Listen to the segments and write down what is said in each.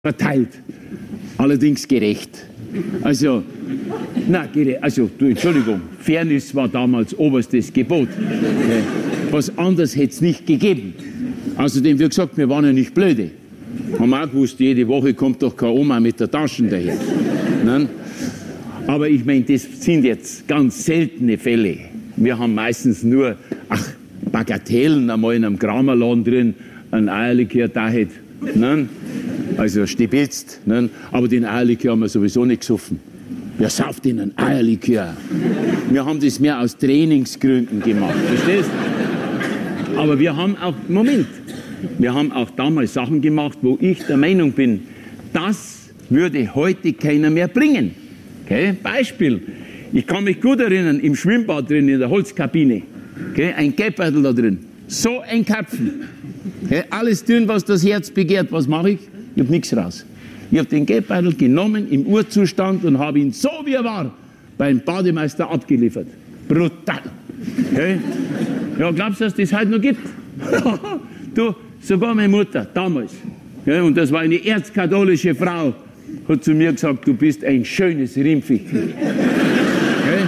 verteilt. Allerdings gerecht. Also, Entschuldigung, Fairness war damals oberstes Gebot. Was anderes hätte es nicht gegeben. Außerdem, wie gesagt, wir waren ja nicht blöde. Haben auch gewusst, jede Woche kommt doch keine Oma mit der Tasche daher. Nein? Aber ich meine, das sind jetzt ganz seltene Fälle. Wir haben meistens nur, Bagatellen, einmal in einem Kramerladen drin, ein Eierlikör da hätte. Nein? Also stibitzt. Nein? Aber den Eierlikör haben wir sowieso nicht gesoffen. Wer sauft denn einen Eierlikör? Wir haben das mehr aus Trainingsgründen gemacht. Verstehst du? Aber wir haben auch damals Sachen gemacht, wo ich der Meinung bin, das würde heute keiner mehr bringen. Okay? Beispiel, ich kann mich gut erinnern, im Schwimmbad drin, in der Holzkabine, okay? Ein Geldbeutel da drin, so ein Kapfen, okay? Alles drin, was das Herz begehrt. Was mache ich? Ich habe nichts raus. Ich habe den Geldbeutel genommen im Urzustand und habe ihn so wie er war beim Bademeister abgeliefert. Brutal. Okay? Ja, glaubst du, dass das heute noch gibt? Du, sogar meine Mutter damals, okay, und das war eine erzkatholische Frau, hat zu mir gesagt, du bist ein schönes Rimpfichtel. Okay?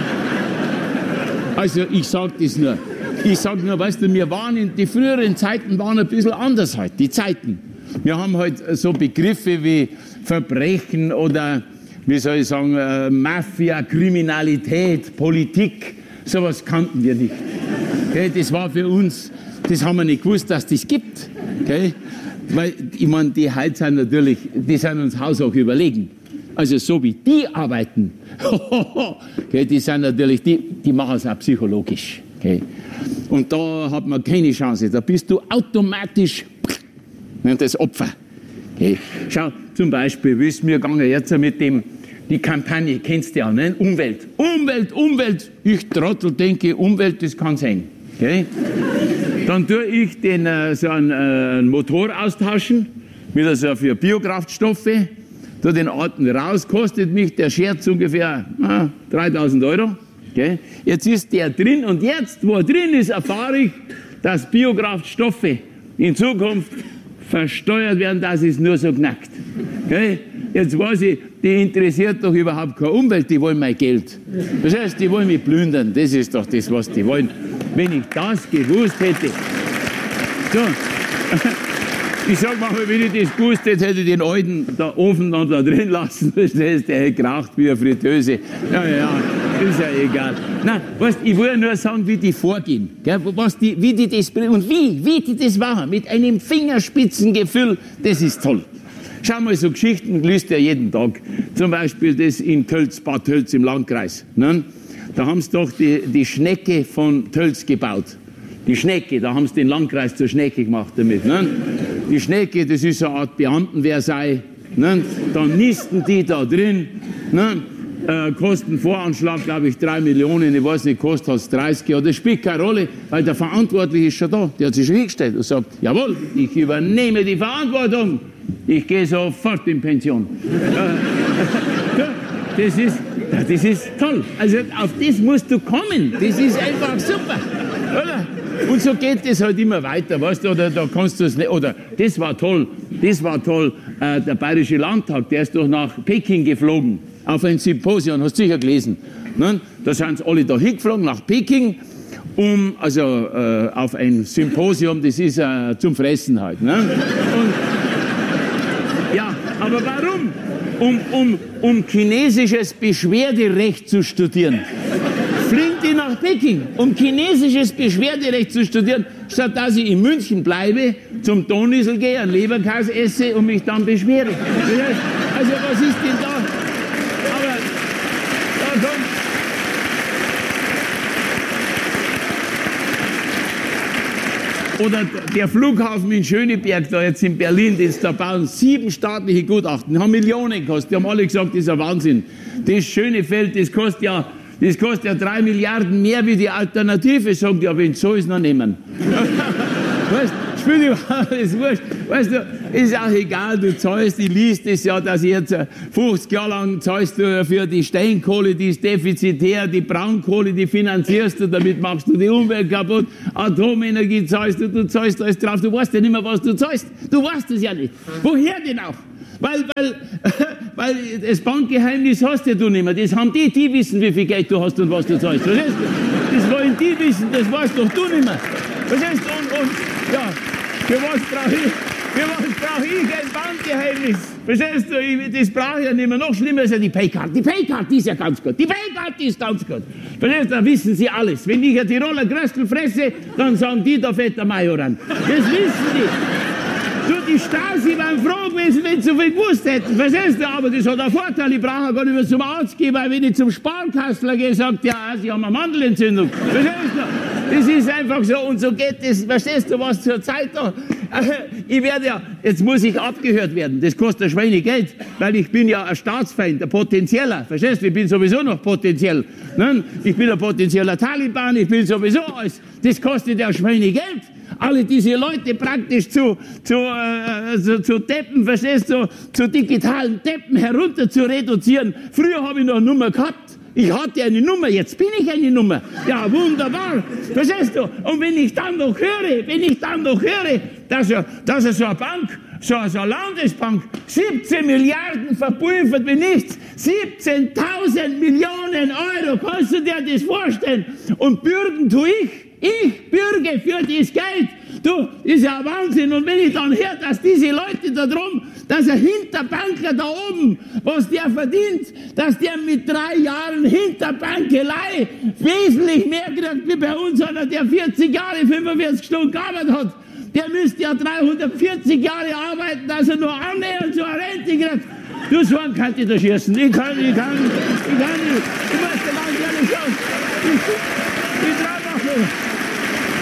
Also ich sage das nur. Ich sage nur, weißt du, die früheren Zeiten waren ein bisschen anders halt, die Zeiten. Wir haben halt so Begriffe wie Verbrechen oder, wie soll ich sagen, Mafia, Kriminalität, Politik, sowas kannten wir nicht. Okay? Das war für uns, das haben wir nicht gewusst, dass das gibt. Okay? Weil, ich meine, die halt sind natürlich, die sind uns haushoch überlegen. Also so wie die arbeiten, okay, die sind natürlich, die machen es auch psychologisch. Okay? Und da hat man keine Chance, da bist du automatisch das Opfer. Okay? Schau, zum Beispiel, wie es mir gegangen jetzt mit die Kampagne, kennst du ja, ne? Umwelt. Ich Trottel denke, Umwelt, das kann sein. Okay? Dann tue ich so einen Motor austauschen, wieder so für Biokraftstoffe, tue den alten raus, kostet mich der Scherz ungefähr 3.000 Euro. Okay? Jetzt ist der drin und jetzt, wo er drin ist, erfahre ich, dass Biokraftstoffe in Zukunft versteuert werden, das ist nur so knackt. Okay? Jetzt weiß ich, die interessiert doch überhaupt keine Umwelt, die wollen mein Geld. Das heißt, die wollen mich plündern, das ist doch das, was die wollen. Wenn ich das gewusst hätte. So, ich sag mal, wenn ich das gewusst hätte, hätte ich den alten Ofen dann da drin lassen. Das heißt, der hätte geraucht wie eine Fritteuse. Ja, ist ja egal. Nein, weißt, ich will ja nur sagen, wie die vorgehen. Gell? Wie die das bringen und wie die das machen. Mit einem Fingerspitzengefühl, das ist toll. Schau mal, so Geschichten liest ja jeden Tag. Zum Beispiel das in Tölz, Bad Tölz im Landkreis. Ne? Da haben sie doch die Schnecke von Tölz gebaut. Die Schnecke, da haben sie den Landkreis zur Schnecke gemacht damit. Ne? Die Schnecke, das ist so eine Art Beamtenversailles. Ne? Dann nisten die da drin. Ne? Kostenvoranschlag, glaube ich, 3 Millionen. Ich weiß nicht, kostet es 30. Aber das spielt keine Rolle, weil der Verantwortliche ist schon da. Der hat sich schon hingestellt und sagt, jawohl, ich übernehme die Verantwortung. Ich gehe sofort in Pension. Das ist toll. Also auf das musst du kommen. Das ist einfach super. Oder? Und so geht es halt immer weiter, weißt du, oder da kannst du es nicht, oder das war toll, der Bayerische Landtag, der ist doch nach Peking geflogen, auf ein Symposium, hast du sicher gelesen, ne? Da sind sie alle da hingeflogen, nach Peking, auf ein Symposium, das ist zum Fressen halt, ne? Und, ja, aber warum? Um chinesisches Beschwerderecht zu studieren. Fliegen die nach Peking, um chinesisches Beschwerderecht zu studieren, statt dass ich in München bleibe, zum Toniesel gehe, einen Leberkäse esse und mich dann beschwere. Also was ist denn da? Aber da kommt... Oder der Flughafen in Schöneberg, da jetzt in Berlin, da bauen 7 staatliche Gutachten, die haben Millionen gekostet, die haben alle gesagt, das ist ein Wahnsinn. Das Schönefeld, das kostet ja 3 Milliarden mehr wie die Alternative, sagen die, aber wenn so ist, noch nehmen. Weißt du, spielt überhaupt, ist wurscht. Weißt du, ist auch egal, du zahlst, ich liest das ja, dass ich jetzt 50 Jahre lang zahlst du für die Steinkohle, die ist defizitär, die Braunkohle, die finanzierst du, damit machst du die Umwelt kaputt, Atomenergie zahlst du zahlst alles drauf, du weißt ja nicht mehr, was du zahlst. Du weißt es ja nicht. Woher denn auch? Weil das Bankgeheimnis hast ja du nicht mehr. Das haben die wissen, wie viel Geld du hast und was du zahlst. Verstehst du? Das wollen die wissen, das weißt doch du nicht mehr. Verstehst du? Und ja, für was brauche ich ein Bankgeheimnis? Verstehst du? Das brauche ich ja nicht mehr. Noch schlimmer ist ja die Paycard. Die Paycard, die ist ja ganz gut. Die Paycard, die ist ganz gut. Verstehst du? Da wissen sie alles. Wenn ich ein Tiroler Gröstel fresse, dann sagen die, da fährt der Majoran. Das wissen die. Du, die Stasi waren froh gewesen, wenn sie so viel gewusst hätten. Verstehst du? Aber das hat einen Vorteil. Ich brauche gar nicht mehr zum Arzt gehen, weil wenn ich zum Sparkassler gehe, sagt ja, sie haben eine Mandelentzündung. Verstehst du? Das ist einfach so und so geht das. Verstehst du, was zur Zeit da? Ich werde ja, jetzt muss ich abgehört werden. Das kostet ein Schweine Geld, weil ich bin ja ein Staatsfeind, ein potenzieller. Verstehst du? Ich bin sowieso noch potenziell. Ne? Ich bin ein potenzieller Taliban, ich bin sowieso alles. Das kostet ja ein Schweine Geld. Alle diese Leute praktisch zu Deppen, verstehst du, zu digitalen Deppen herunter zu reduzieren. Früher habe ich noch eine Nummer gehabt. Ich hatte eine Nummer, jetzt bin ich eine Nummer. Ja, wunderbar. Verstehst du? Und wenn ich dann noch höre, dass so eine Bank, so eine Landesbank, 17 Milliarden verpulvert wie nichts, 17.000 Millionen Euro, kannst du dir das vorstellen? Und bürgen tue ich. Ich bürge für das Geld. Du, ist ja Wahnsinn. Und wenn ich dann höre, dass diese Leute da drum, dass ein Hinterbanker da oben, was der verdient, dass der mit 3 Jahren Hinterbankelei wesentlich mehr kriegt wie bei uns einer, der 40 Jahre, 45 Stunden gearbeitet hat. Der müsste ja 340 Jahre arbeiten, dass er nur annähernd so eine Rente kriegt. Du, so einen kann ich da schießen. Ich kann nicht.